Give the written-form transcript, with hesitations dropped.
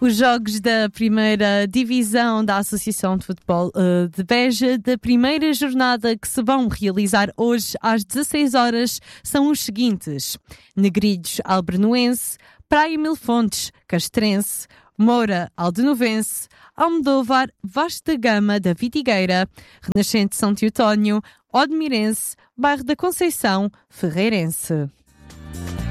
Os jogos da primeira divisão da Associação de Futebol de Beja, da primeira jornada que se vão realizar hoje às 16 horas, são os seguintes: Negridos Albernoense, Praia Mil Fontes, Castrense, Moura Aldenovense, Almodóvar Vasco da Gama da Vitigueira, Renascente São Teotónio, Odmirense, Bairro da Conceição, Ferreirense.